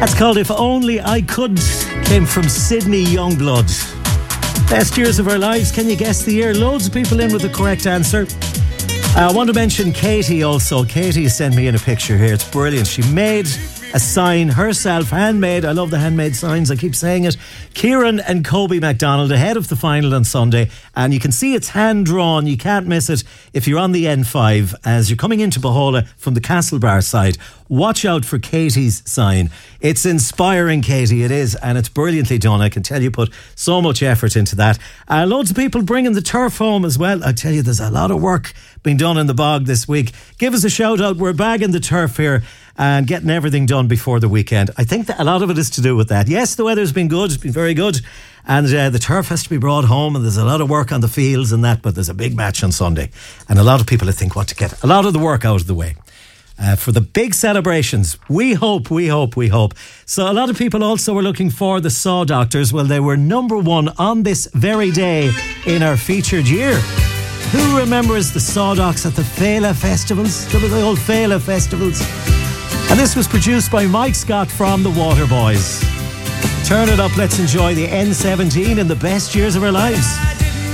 That's called If Only I Could. Came from Sydney Youngblood. Best years of our lives. Can you guess the year? Loads of people in with the correct answer. I want to mention Katie also. Katie sent me in a picture here. It's brilliant. She made a sign herself, handmade. I love the handmade signs, I keep saying it. Kieran and Kobe McDonald ahead of the final on Sunday, and you can see it's hand drawn. You can't miss it if you're on the N5 as you're coming into Bohola from the Castlebar side. Watch out for Katie's sign. It's inspiring, Katie, it is, and it's brilliantly done. I can tell you put so much effort into that. Loads of people bringing the turf home as well. I tell you, there's a lot of work being done in the bog this week. Give us a shout out. We're bagging the turf here and getting everything done before the weekend. I think that a lot of it is to do with that. Yes, the weather's been good. It's been very good. And the turf has to be brought home, and there's a lot of work on the fields and that, but there's a big match on Sunday. And a lot of people, I think, want to get a lot of the work out of the way. For the big celebrations, we hope. So a lot of people also were looking for the Saw Doctors. Well, they were number one on this very day in our featured year. Who remembers the Saw Docs at the Fela festivals? The old Fela festivals. And this was produced by Mike Scott from the Waterboys. Turn it up, let's enjoy the N17 in the best years of our lives.